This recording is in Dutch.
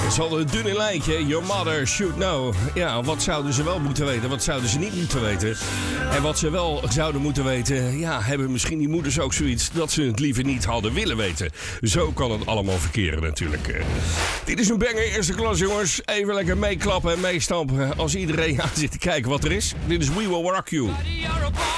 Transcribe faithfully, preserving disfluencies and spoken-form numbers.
Het is al een dunne lijntje. Your mother should know. Ja, wat zouden ze wel moeten weten? Wat zouden ze niet moeten weten? En wat ze wel zouden moeten weten... Ja, hebben misschien die moeders ook zoiets... dat ze het liever niet hadden willen weten. Zo kan het allemaal verkeren natuurlijk. Dit is een banger eerste klas, jongens. Even lekker meeklappen en meestampen... als iedereen aan zit te kijken wat er is. Dit is We Will Rock You.